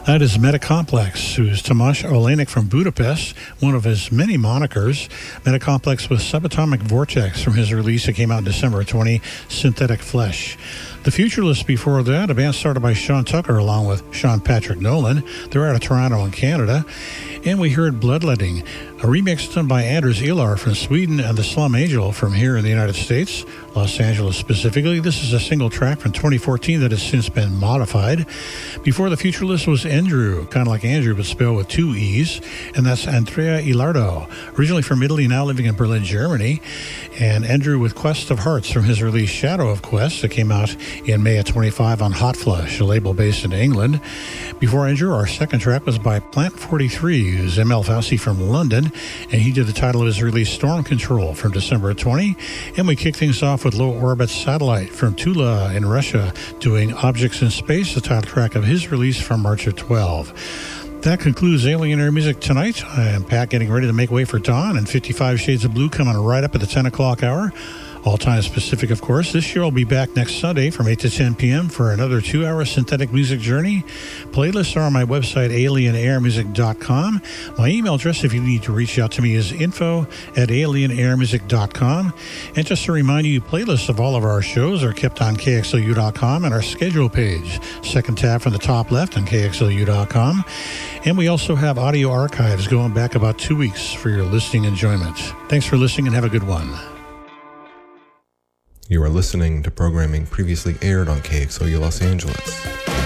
That is Metacomplex, who's Tomasz Olenek from Budapest, one of his many monikers. Metacomplex with Subatomic Vortex from his release that came out in December 20, Synthetic Flesh. The Futurelists before that, a band started by Sean Tucker along with Sean Patrick Nolan. They're out of Toronto in Canada. And we heard Bloodletting, a remix done by Anders Ilar from Sweden and the Slum Angel from here in the United States, Los Angeles specifically. This is a single track from 2014 that has since been modified. Before the Futurelist was Andrew, kind of like Andrew but spelled with two E's, and that's Andrea Ilardo, originally from Italy, now living in Berlin, Germany. And Andrew with Quest of Hearts from his release Shadow of Quest that came out in May of 25 on Hot Flush, a label based in England. Before Andrew, our second track was by Plant 43, who's ML Fauci from London, and he did the title of his release Storm Control from December 20. And we kicked things off with Low Orbit Satellite from Tula in Russia, doing Objects in Space, the title track of his release from March of 12. That concludes Alien Air Music tonight. I am Pat, getting ready to make way for dawn, and 55 Shades of Blue coming right up at the 10 o'clock hour. All times Pacific, of course. This year I'll be back next Sunday from 8 to 10 p.m. for another 2-hour synthetic music journey. Playlists are on my website, alienairmusic.com. My email address, if you need to reach out to me, is info@alienairmusic.com. And just to remind you, playlists of all of our shows are kept on KXLU.com and our schedule page, second tab from the top left on KXLU.com. And we also have audio archives going back about 2 weeks for your listening enjoyment. Thanks for listening and have a good one. You are listening to programming previously aired on KXOU Los Angeles.